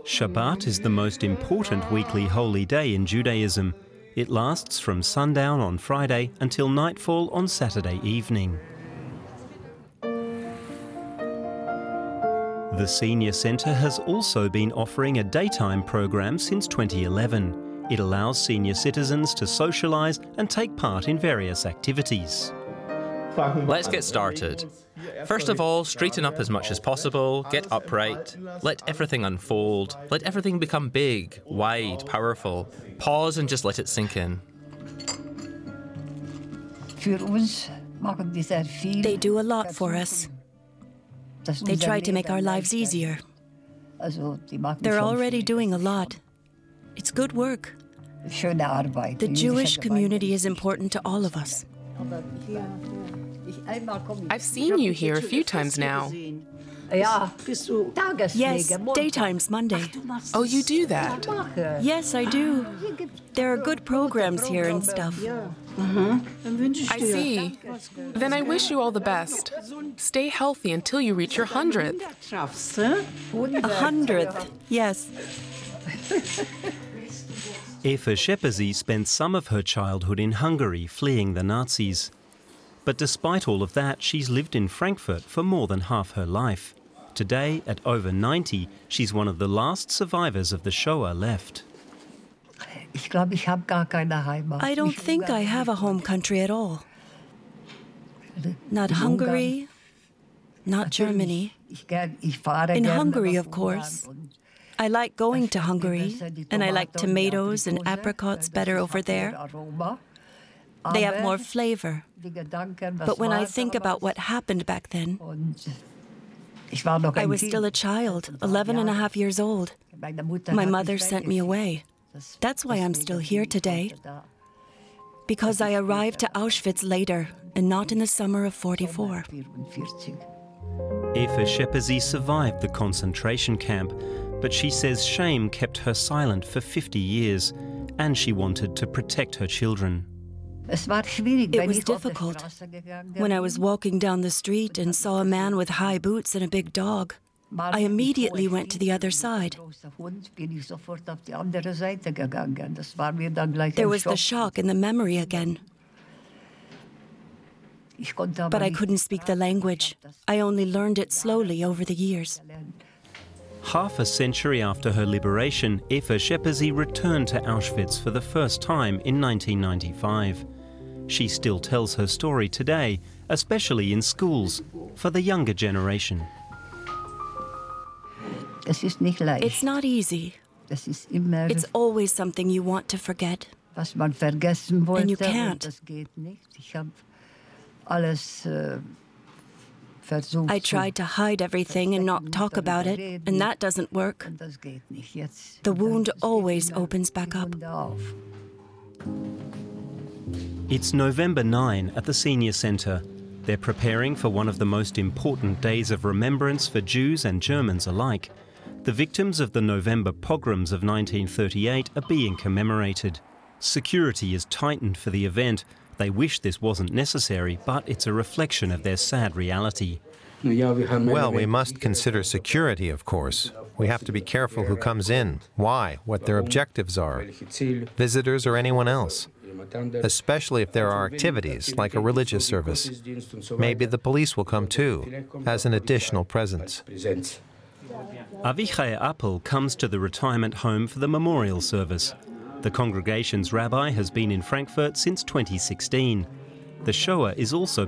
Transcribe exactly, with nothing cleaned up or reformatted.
Shabbat is the most important weekly holy day in Judaism. It lasts from sundown on Friday until nightfall on Saturday evening. The Senior Centre has also been offering a daytime program since twenty eleven. It allows senior citizens to socialise and take part in various activities. Let's get started. First of all, straighten up as much as possible, get upright, let everything unfold, let everything become big, wide, powerful. Pause and just let it sink in. They do a lot for us. They try to make our lives easier. They're already doing a lot. It's good work. The Jewish community is important to all of us. I've seen you here a few times now. Yes, daytime's Monday. Oh, you do that? Yes, I do. There are good programs here and stuff. I see. Then I wish you all the best. Stay healthy until you reach your hundredth. A hundredth, yes. Eva Shepezi spent some of her childhood in Hungary, fleeing the Nazis. But despite all of that, she's lived in Frankfurt for more than half her life. Today, at over ninety, she's one of the last survivors of the Shoah left. I don't think I have a home country at all. Not Hungary, not Germany. In Hungary, of course. I like going to Hungary, and I like tomatoes and apricots better over there. They have more flavor. But when I think about what happened back then, I was still a child, eleven and a half years old. My mother sent me away. That's why I'm still here today. Because I arrived to Auschwitz later, and not in the summer of forty-four. Eva Shepezi survived the concentration camp, but she says shame kept her silent for fifty years, and she wanted to protect her children. It was difficult. When I was walking down the street and saw a man with high boots and a big dog, I immediately went to the other side. There was the shock and the memory again. But I couldn't speak the language. I only learned it slowly over the years. Half a century after her liberation, Eva Shepezi returned to Auschwitz for the first time in nineteen ninety-five. She still tells her story today, especially in schools, for the younger generation. It's not easy. It's always something you want to forget. And you can't. I tried to hide everything and not talk about it, and that doesn't work. The wound always opens back up. It's November ninth at the Senior Centre. They're preparing for one of the most important days of remembrance for Jews and Germans alike. The victims of the November pogroms of nineteen thirty-eight are being commemorated. Security is tightened for the event. They wish this wasn't necessary, but it's a reflection of their sad reality. Well, we must consider security, of course. We have to be careful who comes in, why, what their objectives are, visitors or anyone else. Especially if there are activities, like a religious service. Maybe the police will come too, as an additional presence. Avichai Appel comes to the retirement home for the memorial service. The congregation's rabbi has been in Frankfurt since twenty sixteen. The Shoah is also